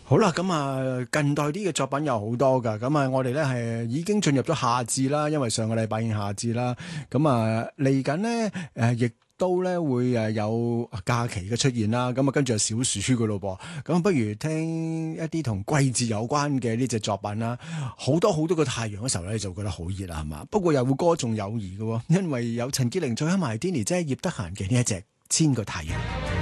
好啦，咁啊，近代啲嘅作品有好多噶，咁啊，我哋咧係已經進入咗夏至啦，因為上個禮拜已經夏至啦，咁啊嚟緊呢，亦都咧會有假期嘅出現啦，咁啊跟住有小暑噶咯噃，咁不如聽一啲同季節有關嘅呢隻作品啦，好多好多個太陽嘅時候咧，你就覺得好熱啦，係嘛？不過又會歌頌友誼嘅喎，因為有陳潔靈再加埋 Denny 姐葉德嫻嘅呢一隻千個太陽。